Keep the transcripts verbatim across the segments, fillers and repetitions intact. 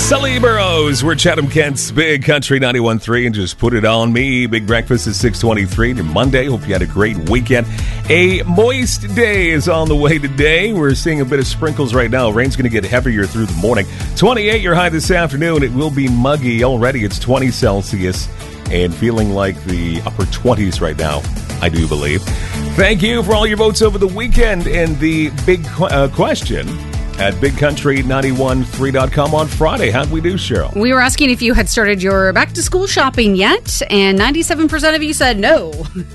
Sully Burrows, we're Chatham Kent's Big Country ninety-one point three, and just put it on me. Big breakfast is six twenty-three on Monday. Hope you had a great weekend. A moist day is on the way today. We're seeing a bit of sprinkles right now. Rain's going to get heavier through the morning. twenty-eight your high this afternoon. It will be muggy already. It's twenty Celsius and feeling like the upper twenties right now, I do believe. Thank you for all your votes over the weekend. And the big uh, question at big country nine one three dot com on Friday. How'd we do, Cheryl? We were asking if you had started your back-to-school shopping yet, and ninety-seven percent of you said no.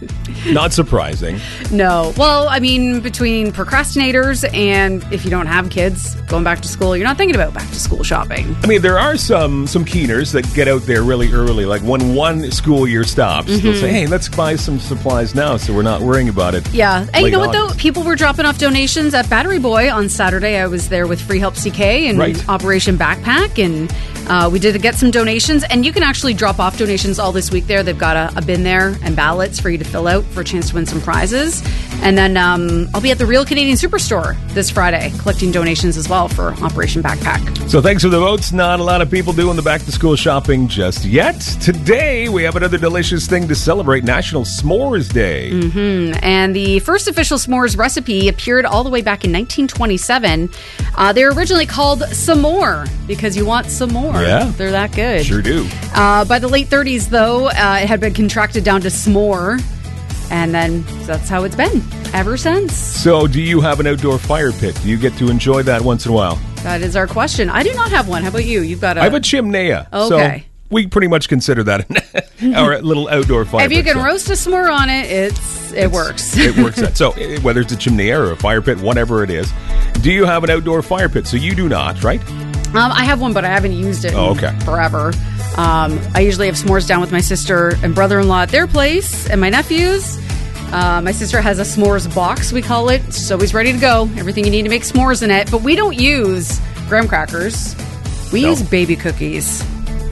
Not surprising. No. Well, I mean, between procrastinators and if you don't have kids going back to school, you're not thinking about back-to-school shopping. I mean, there are some some keeners that get out there really early. Like when one school year stops, mm-hmm. they'll say, hey, let's buy some supplies now so we're not worrying about it. Yeah. And you know what, on. though? People were dropping off donations at Battery Boy on Saturday. I was there with Free Help C K and right. Operation Backpack, and uh, we did get some donations, and you can actually drop off donations all this week there. They've got a, a bin there and ballots for you to fill out for a chance to win some prizes. And then um, I'll be at the Real Canadian Superstore this Friday collecting donations as well for Operation Backpack. So thanks for the votes. Not a lot of people doing the back-to-school shopping just yet. Today, we have another delicious thing to celebrate, National S'mores Day. Mm-hmm. And the first official s'mores recipe appeared all the way back in nineteen twenty-seven. Uh, they were originally called some more because you want some more. Yeah. They're that good. Sure do. Uh, by the late thirties, though, uh, it had been contracted down to s'more. And then that's how it's been ever since. So do you have an outdoor fire pit? Do you get to enjoy that once in a while? That is our question. I do not have one. How about you? You've got a... I have a chimney. Okay. So we pretty much consider that our little outdoor fire pit. If you pit, can so. roast a s'more on it, it's it it's, works. It works out. So whether it's a chimney or a fire pit, whatever it is, do you have an outdoor fire pit? So you do not, right? Um, I have one, but I haven't used it oh, okay. forever. Um, I usually have s'mores down with my sister and brother-in-law at their place and my nephews. Uh, my sister has a s'mores box, we call it. It's always ready to go. Everything you need to make s'mores in it. But we don't use graham crackers. We no. use baby cookies.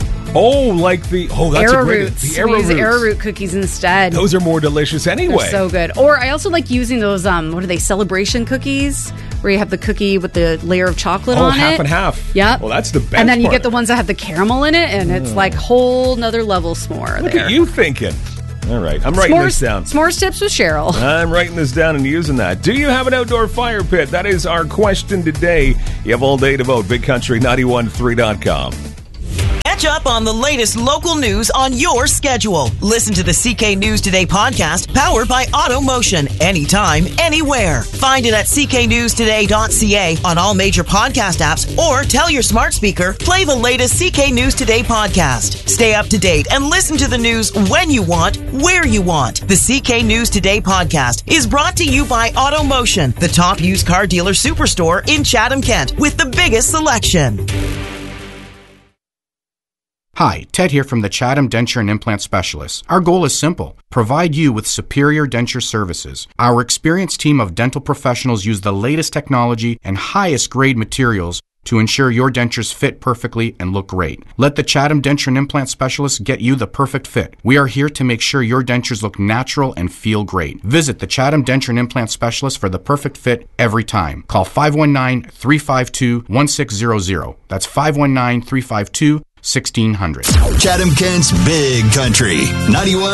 Oh, like the... Oh, that's arrow a great... roots. The we use arrowroot. arrowroot cookies instead. Those are more delicious anyway. They're so good. Or I also like using those, um, what are they, celebration cookies? Where you have the cookie with the layer of chocolate oh, on it. Oh, half and half. Yep. Well, that's the best And then you part. get the ones that have the caramel in it, and it's like whole nother level s'more Look there. at you thinking. All right, I'm writing s'mores, this down. S'mores tips with Cheryl. I'm writing this down and using that. Do you have an outdoor fire pit? That is our question today. You have all day to vote. big country nine one three dot com. Catch up on the latest local news on your schedule. Listen to the C K News Today podcast, powered by AutoMotion. Anytime, anywhere. Find it at c k news today dot c a on all major podcast apps, or tell your smart speaker, play the latest C K News Today podcast. Stay up to date and listen to the news when you want, where you want. The C K News Today podcast is brought to you by AutoMotion, the top used car dealer superstore in Chatham, Kent, with the biggest selection. Hi, Ted here from the Chatham Denture and Implant Specialists. Our goal is simple: provide you with superior denture services. Our experienced team of dental professionals use the latest technology and highest grade materials to ensure your dentures fit perfectly and look great. Let the Chatham Denture and Implant Specialists get you the perfect fit. We are here to make sure your dentures look natural and feel great. Visit the Chatham Denture and Implant Specialists for the perfect fit every time. Call five one nine, three five two, one six zero zero. That's five one nine, three five two, one six zero zero. sixteen hundred. Chatham Kent's Big Country ninety-one.